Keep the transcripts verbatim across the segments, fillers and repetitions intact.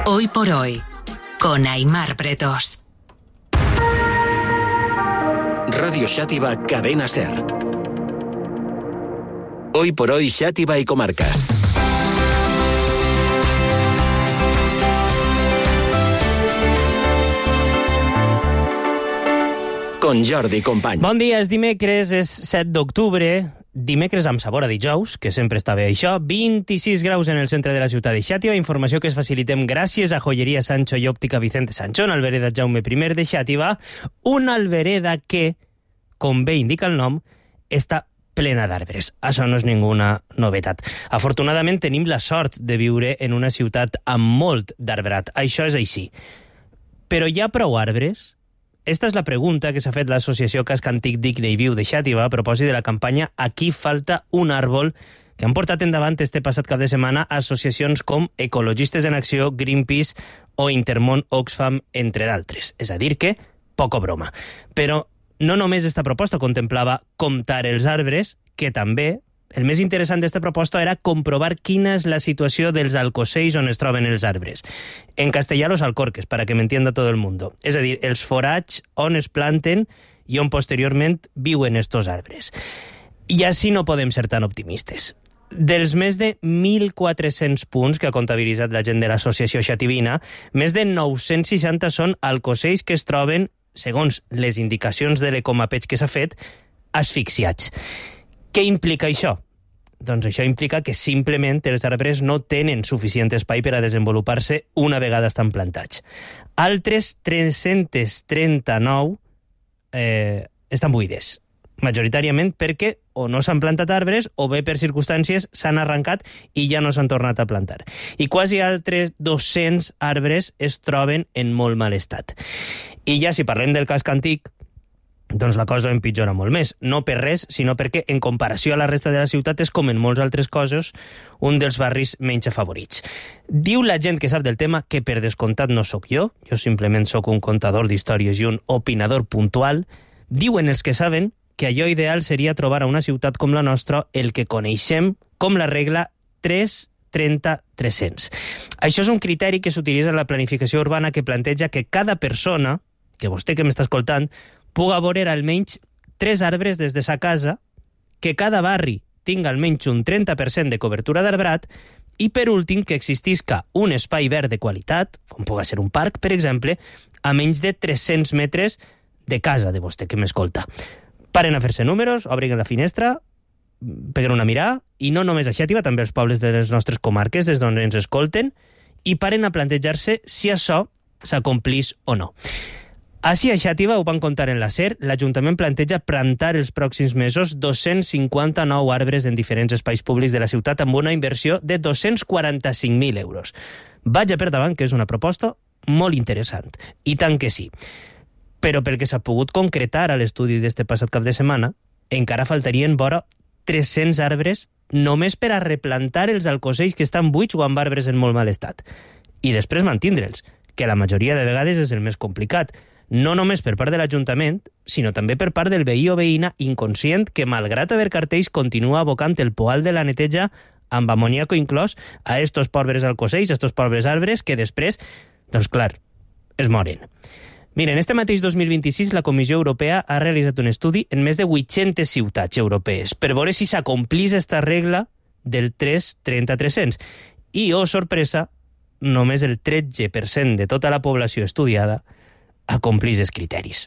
Hoy por hoy, con Aimar Pretos. Radio Xàtiva, Cadena Ser. Hoy por hoy, Xàtiva y comarcas. Con Jordi Company. Bon dia, és dimecres, és set d'octubre, dimecres amb sabor a dijous, que sempre està bé això, vint-i-sis graus en el centre de la ciutat de Xàtiva, informació que es facilitem gràcies a Joyeria Sancho i Òptica Vicente Sancho, en Albereda Jaume I de Xàtiva, una albereda que, com bé indica el nom, està plena d'arbres. Això no és ninguna novetat. Afortunadament tenim la sort de viure en una ciutat amb molt d'arbrat. Això és així. Però hi ha prou arbres? Esta és la pregunta que s'ha fet l'associació Casc Antic Digne i Viu de Xàtiva a propòsit de la campanya Aquí falta un àrbol, que han portat endavant este passat cap de setmana associacions com Ecologistes en Acció, Greenpeace o Intermón Oxfam, entre d'altres. És a dir que, poca broma. Però no només esta proposta contemplava comptar els arbres, que també... El més interessant d'esta proposta era comprovar quina és la situació dels alcocells on es troben els arbres. En castellà, los alcorques, para que m'entienda todo el mundo. És a dir, els forats on es planten i on posteriorment viuen estos arbres. I així no podem ser tan optimistes. Dels més de mil quatre-cents punts que ha comptabilitzat la gent de l'associació xativina, més de nou-cents seixanta són alcocells que es troben, segons les indicacions de l'ecomapeig que s'ha fet, asfixiats. Què implica això? Doncs això implica que simplement els arbres no tenen suficient espai per a desenvolupar-se una vegada estan plantats. Altres tres-cents trenta-nou eh, estan buides, majoritàriament perquè o no s'han plantat arbres o bé per circumstàncies s'han arrencat i ja no s'han tornat a plantar. I quasi altres dos-cents arbres es troben en molt mal estat. I ja si parlem del casc antic, doncs la cosa empitjora molt més. No per res, sinó perquè, en comparació a la resta de la ciutat, és com en molts altres coses, un dels barris menys afavorits. Diu la gent que sap del tema, que per descomptat no sóc jo, jo simplement sóc un contador d'històries i un opinador puntual, diuen els que saben que allò ideal seria trobar a una ciutat com la nostra el que coneixem com la regla tres trenta tres-cents. Això és un criteri que s'utilitza en la planificació urbana que planteja que cada persona, que vostè que m'està escoltant, puga veure almenys tres arbres des de sa casa, que cada barri tinga almenys un trenta per cent de cobertura d'arbrat i, per últim, que existisca un espai verd de qualitat, com puga ser un parc, per exemple, a menys de tres-cents metres de casa de vostè que m'escolta. Paren a fer-se números, obrin la finestra, peguen una mirada, i no només a Xàtiva, també als pobles de les nostres comarques, des d'on ens escolten, i paren a plantejar-se si això s'acomplís o no. Així a Xàtiva ho van contar en la SER, l'Ajuntament planteja plantar els pròxims mesos dos-cents cinquanta-nou arbres en diferents espais públics de la ciutat amb una inversió de dos-cents quaranta-cinc mil euros. Vaja per davant que és una proposta molt interessant, i tant que sí. Però pel que s'ha pogut concretar a l'estudi d'este passat cap de setmana, encara faltarien vora tres-cents arbres només per a replantar els alcocells que estan buits o amb arbres en molt mal estat. I després mantindre'ls, que la majoria de vegades és el més complicat, no només per part de l'Ajuntament, sinó també per part del veí o veïna inconscient que, malgrat haver cartells, continua abocant el poal de la neteja amb amoníaco inclòs a estos pobres alcocells, a estos pobres arbres, que després, doncs clar, es moren. Miren, este mateix dos mil vint-i-sis la Comissió Europea ha realitzat un estudi en més de vuit-centes ciutats europees per veure si s'acomplís esta regla del tres trenta tres-cents. I, oh sorpresa, només el tretze per cent de tota la població estudiada acomplís els criteris.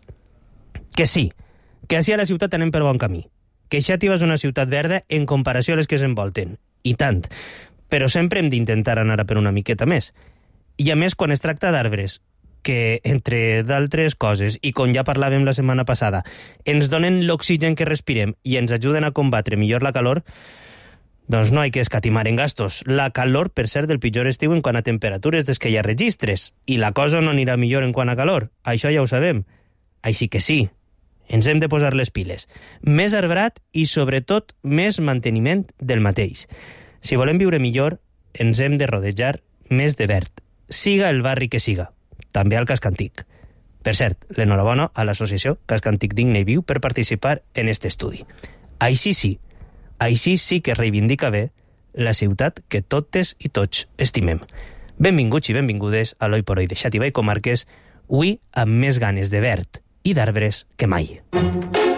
Que sí, que així a la ciutat anem per bon camí, que Xàtiva és una ciutat verda en comparació a les que s'envolten, i tant, però sempre hem d'intentar anar a per una miqueta més. I a més, quan es tracta d'arbres, que, entre d'altres coses, i com ja parlàvem la setmana passada, ens donen l'oxigen que respirem i ens ajuden a combatre millor la calor, doncs no hay que escatimar en gastos. La calor, per cert, del pitjor estiu en quant a temperatures des que hi ha registres. I la cosa no anirà millor en quant a calor. Això ja ho sabem. Així que sí, ens hem de posar les piles. Més arbrat i, sobretot, més manteniment del mateix. Si volem viure millor, ens hem de rodejar més de verd. Siga el barri que siga. També al casc antic. Per cert, l'enhorabona a l'associació Casc Antic Digne i Viu per participar en este estudi. Així sí, Així sí que reivindica bé la ciutat que totes i tots estimem. Benvinguts i benvingudes a l'Oi por Oi de Xàtiva i Comarques, avui amb més ganes de verd i d'arbres que mai.